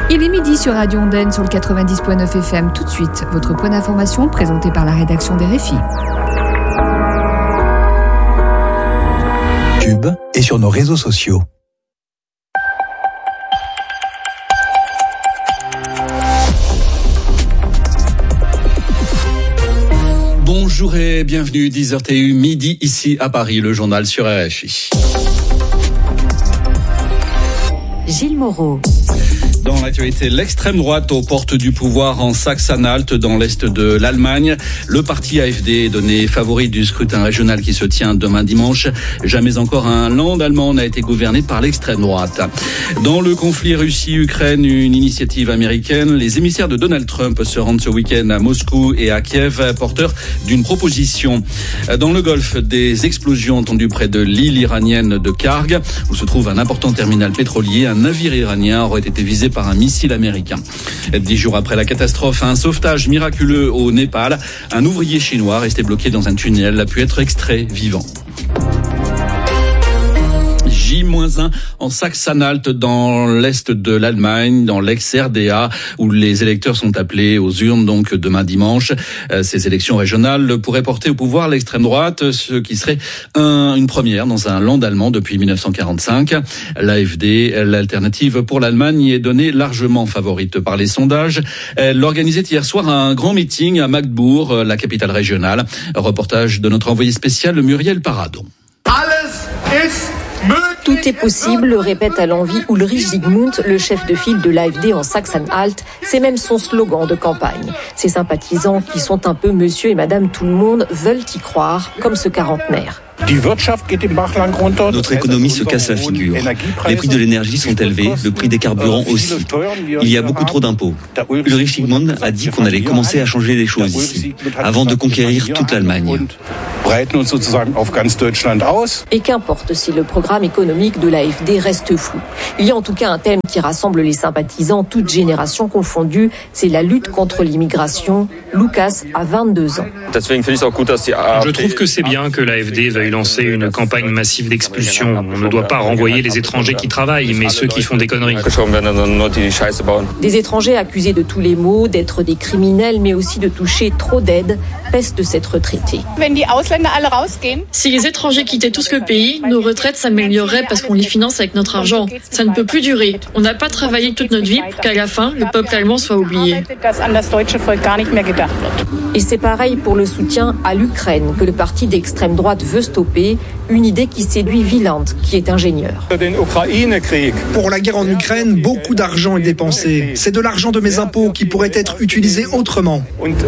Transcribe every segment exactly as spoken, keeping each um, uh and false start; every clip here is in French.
Il est midi sur Radio Ondaine sur le quatre-vingt-dix virgule neuf F M. Tout de suite, votre point d'information présenté par la rédaction des R F I. Cube et sur nos réseaux sociaux. Bonjour et bienvenue, dix heures T U, midi ici à Paris, le journal sur R F I. Gilles Moreau. Dans l'actualité, l'extrême droite aux portes du pouvoir en Saxe-Anhalt, dans l'est de l'Allemagne. Le parti A F D est donné favori du scrutin régional qui se tient demain dimanche. Jamais encore un land allemand n'a été gouverné par l'extrême droite. Dans le conflit Russie-Ukraine, une initiative américaine, les émissaires de Donald Trump se rendent ce week-end à Moscou et à Kiev, porteurs d'une proposition. Dans le Golfe, des explosions entendues près de l'île iranienne de Karg, où se trouve un important terminal pétrolier. Un navire iranien aurait été visé par un missile américain. Dix jours après la catastrophe, un sauvetage miraculeux au Népal. Un ouvrier chinois resté bloqué dans un tunnel a pu être extrait vivant. J un en Saxe-Anhalt, dans l'est de l'Allemagne, dans l'ex-R D A, où les électeurs sont appelés aux urnes donc demain dimanche. Ces élections régionales pourraient porter au pouvoir l'extrême droite, ce qui serait un, une première dans un land allemand depuis dix-neuf cent quarante-cinq. L'A F D, l'alternative pour l'Allemagne, y est donnée largement favorite par les sondages. Elle organisait hier soir un grand meeting à Magdebourg, la capitale régionale. Reportage de notre envoyé spécial Muriel Paradon. Alles ist Tout est possible, répète à l'envi Ulrich Zygmunt, le chef de file de l'A F D en Saxe-Anhalt. C'est même son slogan de campagne. Ses sympathisants, qui sont un peu monsieur et madame tout le monde, veulent y croire, comme ce quarantenaire. Notre économie se casse la figure. Les prix de l'énergie sont élevés, le prix des carburants aussi. Il y a beaucoup trop d'impôts. Ulrich Zygmunt a dit qu'on allait commencer à changer les choses ici, avant de conquérir toute l'Allemagne. Et qu'importe si le programme économique de l'A F D reste flou. Il y a en tout cas un thème qui rassemble les sympathisants, toutes générations confondues, c'est la lutte contre l'immigration. Lucas a vingt-deux ans. Je trouve que c'est bien que l'A F D veuille lancer une campagne massive d'expulsion. On ne doit pas renvoyer les étrangers qui travaillent, mais ceux qui font des conneries. Des étrangers accusés de tous les maux, d'être des criminels, mais aussi de toucher trop d'aides, peste cette retraitée. Si les étrangers quittaient tous le pays, nos retraites s'amélioreraient parce qu'on les finance avec notre argent. Ça ne peut plus durer. On n'a pas travaillé toute notre vie pour qu'à la fin, le peuple allemand soit oublié. Et c'est pareil pour le soutien à l'Ukraine que le parti d'extrême droite veut stopper, une idée qui séduit Wieland, qui est ingénieur. Pour la guerre en Ukraine, beaucoup d'argent est dépensé. C'est de l'argent de mes impôts qui pourrait être utilisé autrement.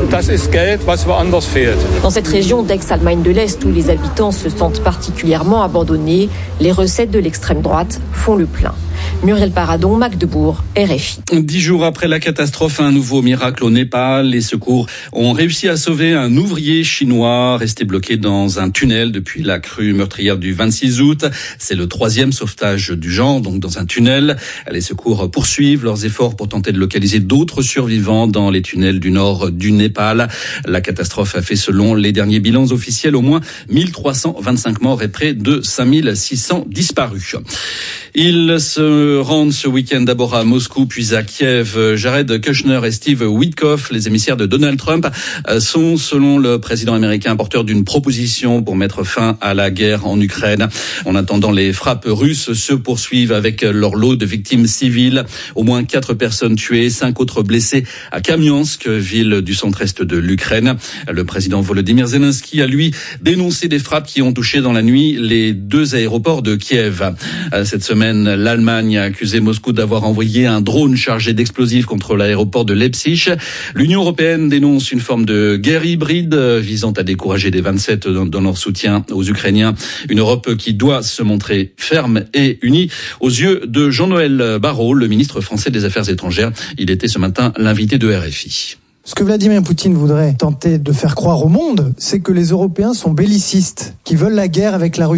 Dans cette région d'ex-Allemagne de l'Est où les habitants se sentent particulièrement abandonnés, les recettes de l'extrême droite font le plein. Muriel Paradon, Magdebourg, R F I. Dix jours après la catastrophe, un nouveau miracle au Népal. Les secours ont réussi à sauver un ouvrier chinois resté bloqué dans un tunnel depuis la crue meurtrière du vingt-six août. C'est le troisième sauvetage du genre, donc dans un tunnel. Les secours poursuivent leurs efforts pour tenter de localiser d'autres survivants dans les tunnels du nord du Népal. La catastrophe a fait, selon les derniers bilans officiels, au moins mille trois cent vingt-cinq morts et près de cinq mille six cents disparus. Ils se rendent ce week-end d'abord à Moscou, puis à Kiev. Jared Kushner et Steve Witkoff, les émissaires de Donald Trump, sont, selon le président américain, porteurs d'une proposition pour mettre fin à la guerre en Ukraine. En attendant, les frappes russes se poursuivent avec leur lot de victimes civiles. Au moins quatre personnes tuées, cinq autres blessées à Kamiansk, ville du centre-est de l'Ukraine. Le président Volodymyr Zelensky a, lui, dénoncé des frappes qui ont touché dans la nuit les deux aéroports de Kiev. Cette semaine, l'Allemagne a accusé Moscou d'avoir envoyé un drone chargé d'explosifs contre l'aéroport de Leipzig. L'Union européenne dénonce une forme de guerre hybride visant à décourager les vingt-sept dans, dans leur soutien aux Ukrainiens. Une Europe qui doit se montrer ferme et unie aux yeux de Jean-Noël Barrot, le ministre français des Affaires étrangères. Il était ce matin l'invité de R F I. Ce que Vladimir Poutine voudrait tenter de faire croire au monde, c'est que les Européens sont bellicistes, qui veulent la guerre avec la Russie.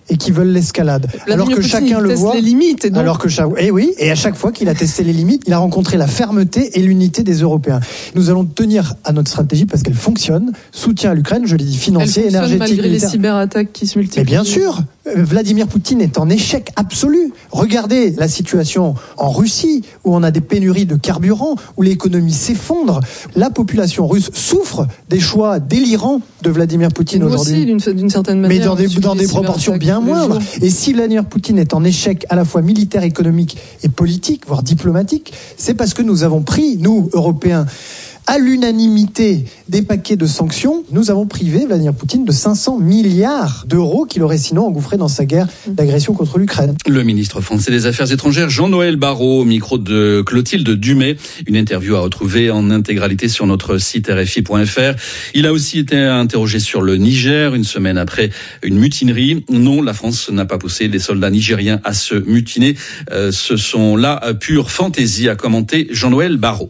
et qui veulent l'escalade. Vladimir alors que Poutine, chacun il le teste voit. Les limites, et donc... Alors que chaque, et oui, et à chaque fois qu'il a testé les limites, il a rencontré la fermeté et l'unité des Européens. Nous allons tenir à notre stratégie parce qu'elle fonctionne. Soutien à l'Ukraine, je l'ai dit, financier, Elle énergétique, malgré militaire. les cyberattaques qui se multiplient. Mais bien sûr, Vladimir Poutine est en échec absolu. Regardez la situation en Russie, où on a des pénuries de carburant, où l'économie s'effondre. La population russe souffre des choix délirants de Vladimir Poutine Nous aujourd'hui. aussi, d'une, d'une certaine manière. Mais dans des, dans des proportions bien moindres. Et si Vladimir Poutine est en échec à la fois militaire, économique et politique, voire diplomatique, c'est parce que nous avons pris, nous, Européens, à l'unanimité des paquets de sanctions, nous avons privé Vladimir Poutine de cinq cents milliards d'euros qu'il aurait sinon engouffré dans sa guerre d'agression contre l'Ukraine. Le ministre français des Affaires étrangères, Jean-Noël Barrot, au micro de Clotilde Dumay. Une interview à retrouver en intégralité sur notre site R F I point F R. Il a aussi été interrogé sur le Niger, une semaine après une mutinerie. Non, la France n'a pas poussé les soldats nigériens à se mutiner. Euh, ce sont là pure fantaisie, a commenté Jean-Noël Barrot.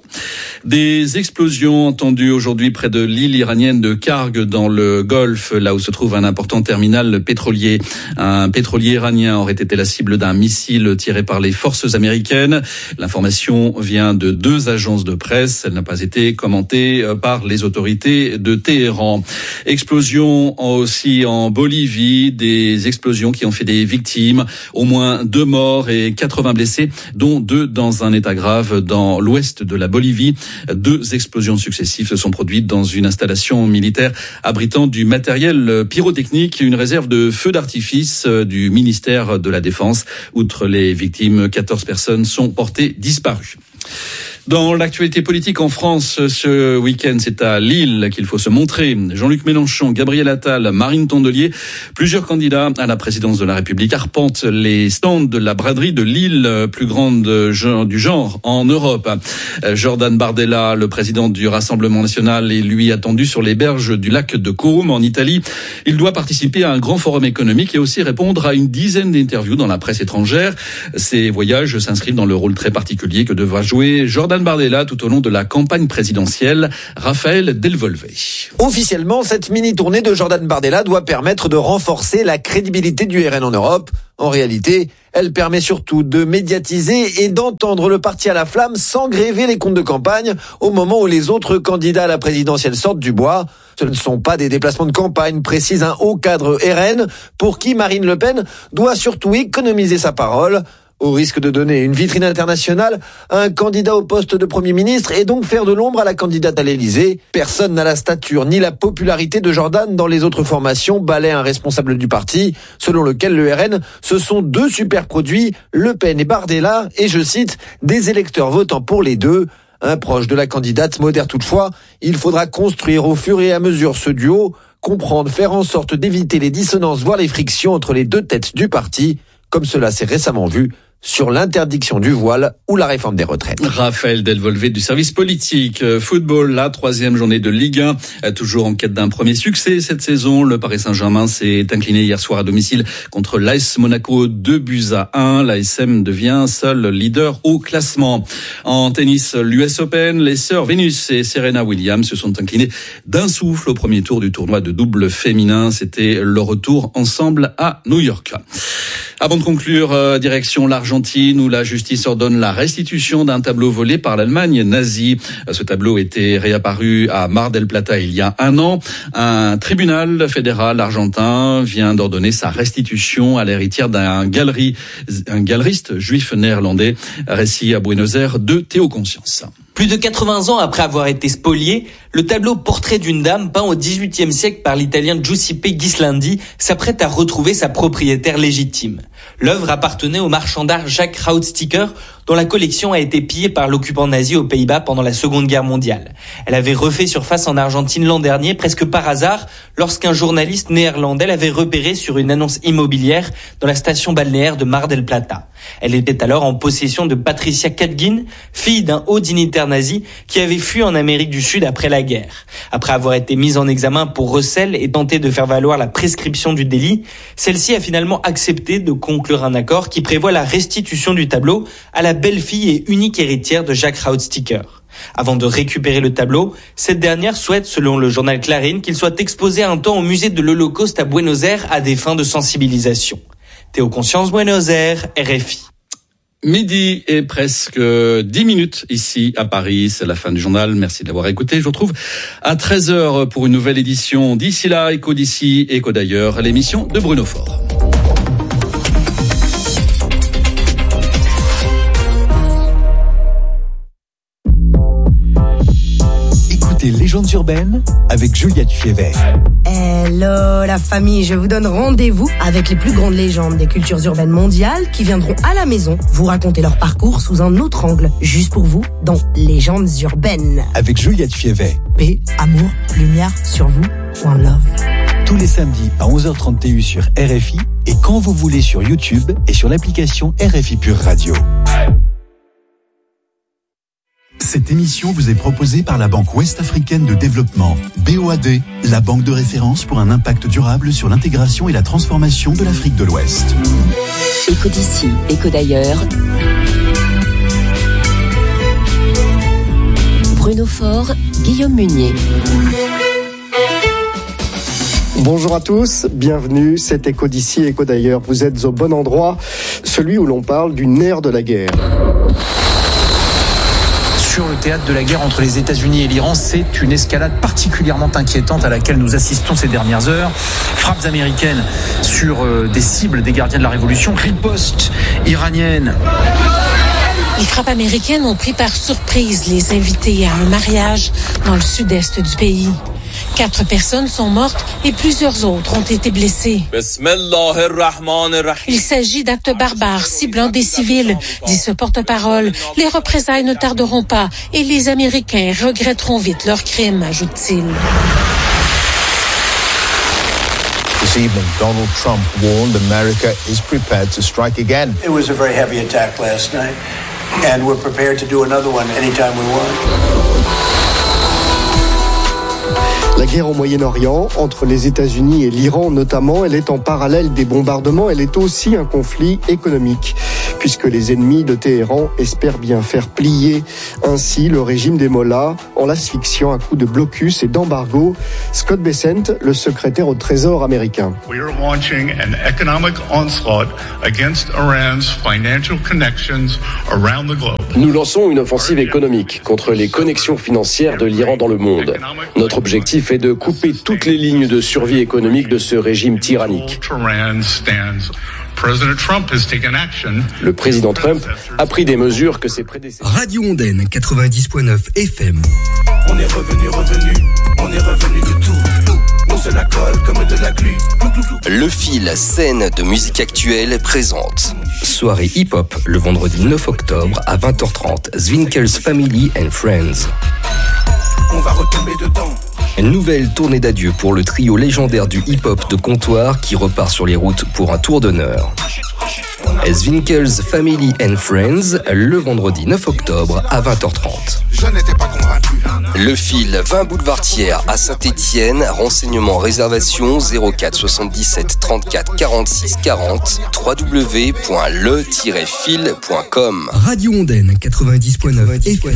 Des explosions entendues aujourd'hui près de l'île iranienne de Karg dans le Golfe, là où se trouve un important terminal pétrolier. Un pétrolier iranien aurait été la cible d'un missile tiré par les forces américaines. L'information vient de deux agences de presse. Elle n'a pas été commentée par les autorités de Téhéran. Explosion aussi en Bolivie, des explosions qui ont fait des victimes, au moins deux morts et quatre-vingts blessés, dont deux dans un état grave dans l'ouest de la Bolivie. Deux explosions successives se sont produites dans une installation militaire abritant du matériel pyrotechnique, une réserve de feux d'artifice du ministère de la Défense. Outre les victimes, quatorze personnes sont portées disparues. Dans l'actualité politique en France, ce week-end, c'est à Lille qu'il faut se montrer. Jean-Luc Mélenchon, Gabriel Attal, Marine Tondelier, plusieurs candidats à la présidence de la République arpentent les stands de la braderie de Lille, plus grande du genre en Europe. Jordan Bardella, le président du Rassemblement national, est lui attendu sur les berges du lac de Côme en Italie. Il doit participer à un grand forum économique et aussi répondre à une dizaine d'interviews dans la presse étrangère. Ces voyages s'inscrivent dans le rôle très particulier que devra jouer Jordan Bardella tout au long de la campagne présidentielle. Raphaël Delvolvé. Officiellement, cette mini-tournée de Jordan Bardella doit permettre de renforcer la crédibilité du R N en Europe. En réalité, elle permet surtout de médiatiser et d'entendre le parti à la flamme sans gréver les comptes de campagne au moment où les autres candidats à la présidentielle sortent du bois. Ce ne sont pas des déplacements de campagne, précise un haut cadre R N, pour qui Marine Le Pen doit surtout économiser sa parole. Au risque de donner une vitrine internationale à un candidat au poste de Premier ministre et donc faire de l'ombre à la candidate à l'Élysée. Personne n'a la stature ni la popularité de Jordan dans les autres formations, balaie un responsable du parti, selon lequel le R N, ce sont deux super produits, Le Pen et Bardella, et je cite, des électeurs votant pour les deux. Un proche de la candidate modère toutefois, il faudra construire au fur et à mesure ce duo, comprendre, faire en sorte d'éviter les dissonances, voire les frictions entre les deux têtes du parti, comme cela s'est récemment vu sur l'interdiction du voile ou la réforme des retraites. Raphaël Delvolvé du service politique. Football, la troisième journée de Ligue un, toujours en quête d'un premier succès cette saison. Le Paris Saint-Germain s'est incliné hier soir à domicile contre l'A S Monaco, deux buts à un. L'A S M devient seul leader au classement. En tennis, l'U S Open, les sœurs Venus et Serena Williams se sont inclinées d'un souffle au premier tour du tournoi de double féminin. C'était le retour ensemble à New York. Avant de conclure, euh, direction l'Argentine où la justice ordonne la restitution d'un tableau volé par l'Allemagne nazie. Ce tableau était réapparu à Mar del Plata il y a un an. Un tribunal fédéral argentin vient d'ordonner sa restitution à l'héritière d'un galerie, un galeriste juif néerlandais. Récit à Buenos Aires de Théo Conscience. Plus de quatre-vingts ans après avoir été spolié, le tableau Portrait d'une dame peint au dix-huitième siècle par l'italien Giuseppe Ghislandi s'apprête à retrouver sa propriétaire légitime. L'œuvre appartenait au marchand d'art Jacques Rautsticker, dont la collection a été pillée par l'occupant nazi aux Pays-Bas pendant la Seconde Guerre mondiale. Elle avait refait surface en Argentine l'an dernier, presque par hasard, lorsqu'un journaliste néerlandais l'avait repérée sur une annonce immobilière dans la station balnéaire de Mar del Plata. Elle était alors en possession de Patricia Kadgin, fille d'un haut dignitaire nazi qui avait fui en Amérique du Sud après la guerre. Après avoir été mise en examen pour recel et tenté de faire valoir la prescription du délit, celle-ci a finalement accepté de conclure un accord qui prévoit la restitution du tableau à la belle-fille et unique héritière de Jacques Rautsticker. Avant de récupérer le tableau, cette dernière souhaite, selon le journal Clarín, qu'il soit exposé un temps au musée de l'Holocauste à Buenos Aires à des fins de sensibilisation. Théo Conscience, Buenos Aires, R F I. Midi et presque dix minutes ici à Paris. C'est la fin du journal. Merci de l'avoir écouté. Je vous retrouve à treize heures pour une nouvelle édition. D'ici là, Écho d'ici, Écho d'ailleurs, l'émission de Bruno Faure. Écoutez Légendes urbaines avec Juliette Fievet. Hello la famille, je vous donne rendez-vous avec les plus grandes légendes des cultures urbaines mondiales qui viendront à la maison vous raconter leur parcours sous un autre angle, juste pour vous, dans Légendes urbaines. Avec Juliette Fievet. Paix, amour, lumière sur vous, one love. Tous les samedis à onze heures trente sur R F I et quand vous voulez sur YouTube et sur l'application R F I Pure Radio. Cette émission vous est proposée par la Banque Ouest-Africaine de Développement, B O A D, la banque de référence pour un impact durable sur l'intégration et la transformation de l'Afrique de l'Ouest. Écho d'ici, écho d'ailleurs. Bruno Faure, Guillaume Munier. Bonjour à tous, bienvenue, c'est Écho d'ici, Écho d'ailleurs. Vous êtes au bon endroit, celui où l'on parle du nerf de la guerre. Sur le théâtre de la guerre entre les États-Unis et l'Iran, c'est une escalade particulièrement inquiétante à laquelle nous assistons ces dernières heures. Frappes américaines sur euh, des cibles des gardiens de la Révolution, riposte iranienne. Les frappes américaines ont pris par surprise les invités à un mariage dans le sud-est du pays. Quatre personnes sont mortes et plusieurs autres ont été blessées. Il s'agit d'actes barbares ciblant des civils, dit ce porte-parole. Les représailles ne tarderont pas et les Américains regretteront vite leurs crimes, ajoute-t-il. This evening, Donald Trump warned America is prepared to strike again. It was a very heavy attack last night, and we're prepared to do another one anytime we want. La guerre au Moyen-Orient, entre les États-Unis et l'Iran notamment, elle est en parallèle des bombardements, elle est aussi un conflit économique, puisque les ennemis de Téhéran espèrent bien faire plier ainsi le régime des mollahs en l'asphyxiant à coups de blocus et d'embargo. Scott Bessent, le secrétaire au Trésor américain. We are launching an economic onslaught against Iran's financial connections around the globe. Nous lançons une offensive économique contre les connexions financières de l'Iran dans le monde. Notre objectif est de couper toutes les lignes de survie économique de ce régime tyrannique. Le président Trump a pris des mesures que ses prédécesseurs... Radio Ondaine quatre-vingt-dix point neuf F M. On est revenu, revenu, on est revenu de tout. On se la colle comme de la glu. Le Fil, scène de musique actuelle, présente soirée hip-hop le vendredi neuf octobre à vingt heures trente. Zwinkels Family and Friends. On va retomber dedans. Une nouvelle tournée d'adieu pour le trio légendaire du hip-hop de comptoir qui repart sur les routes pour un tour d'honneur. Zwinkels Family and Friends, le vendredi neuf octobre à vingt heures trente. Je n'étais pas convaincu. Le Fil, vingt boulevard Thiers à Saint-Étienne. Renseignements, réservation zéro quatre soixante-dix-sept trente-quatre quarante-six quarante. w w w point le tiret fil point com. Radio Ondaine quatre-vingt-dix point neuf F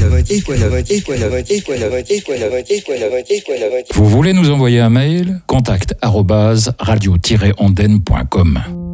M. Vous voulez nous envoyer un mail? Contact arobase radio tiret ondaine point com.